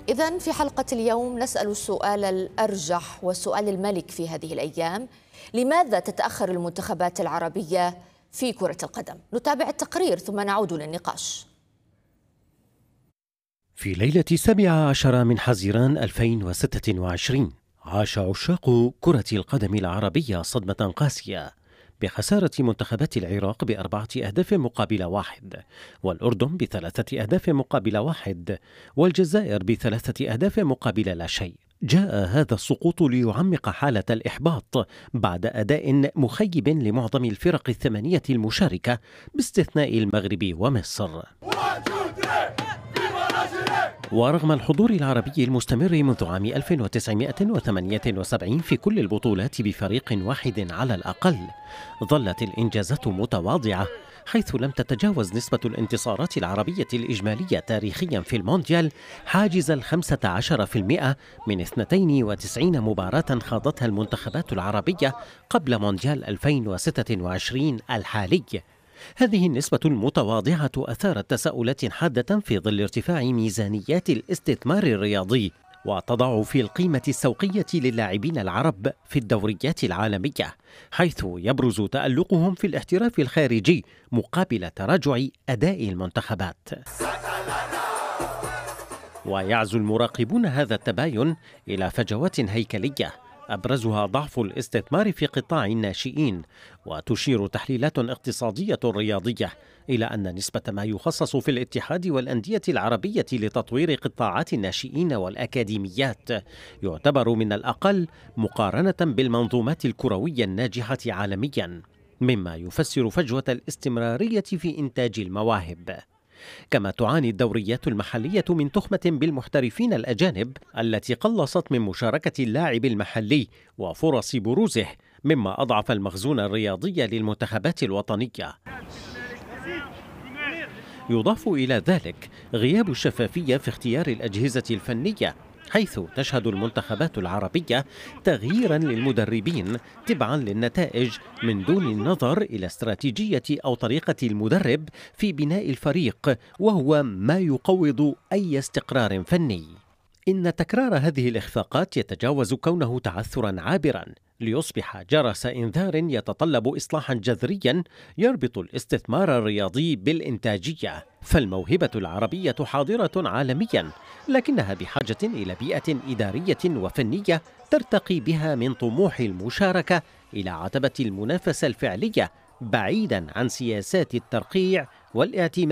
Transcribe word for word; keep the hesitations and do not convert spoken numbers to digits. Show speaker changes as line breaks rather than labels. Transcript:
إذن في حلقة اليوم نسأل السؤال الأرجح والسؤال الملك في هذه الأيام: لماذا تتأخر المنتخبات العربية في كرة القدم؟ نتابع التقرير ثم نعود للنقاش.
في ليلة السابع عشر من حزيران ألفين وستة وعشرين عاش عشاق كرة القدم العربية صدمة قاسية بخسارة منتخبات العراق بأربعة أهداف مقابل واحد، والأردن بثلاثة أهداف مقابل واحد، والجزائر بثلاثة أهداف مقابل لا شيء. جاء هذا السقوط ليعمق حالة الإحباط بعد أداء مخيب لمعظم الفرق الثمانية المشاركة باستثناء المغرب ومصر. ورغم الحضور العربي المستمر منذ عام ألف وتسعمائة وثمانية وسبعين في كل البطولات بفريق واحد على الأقل، ظلت الإنجازات متواضعة، حيث لم تتجاوز نسبة الانتصارات العربية الإجمالية تاريخيا في المونديال حاجز الخمسة عشر في المئة من اثنتين وتسعين مباراة خاضتها المنتخبات العربية قبل مونديال ألفين وستة وعشرين الحالي. هذه النسبة المتواضعة أثارت تساؤلات حادة في ظل ارتفاع ميزانيات الاستثمار الرياضي وتضاعف القيمة السوقية للاعبين العرب في الدوريات العالمية، حيث يبرز تألقهم في الاحتراف الخارجي مقابل تراجع أداء المنتخبات. ويعزو المراقبون هذا التباين إلى فجوات هيكلية أبرزها ضعف الاستثمار في قطاع الناشئين، وتشير تحليلات اقتصادية رياضية إلى أن نسبة ما يخصص في الاتحاد والأندية العربية لتطوير قطاعات الناشئين والأكاديميات يعتبر من الأقل مقارنة بالمنظومات الكروية الناجحة عالميا، مما يفسر فجوة الاستمرارية في إنتاج المواهب. كما تعاني الدوريات المحلية من تخمة بالمحترفين الأجانب التي قلصت من مشاركة اللاعب المحلي وفرص بروزه، مما أضعف المخزون الرياضي للمنتخبات الوطنية. يضاف إلى ذلك غياب الشفافية في اختيار الأجهزة الفنية، حيث تشهد المنتخبات العربية تغييرا للمدربين تبعا للنتائج من دون النظر إلى استراتيجية أو طريقة المدرب في بناء الفريق، وهو ما يقوض أي استقرار فني. إن تكرار هذه الإخفاقات يتجاوز كونه تعثرا عابرا ليصبح جرس إنذار يتطلب إصلاحا جذريا يربط الاستثمار الرياضي بالإنتاجية. فالموهبة العربية حاضرة عالميا، لكنها بحاجة إلى بيئة إدارية وفنية ترتقي بها من طموح المشاركة إلى عتبة المنافسة الفعلية، بعيدا عن سياسات الترقيع والاعتماد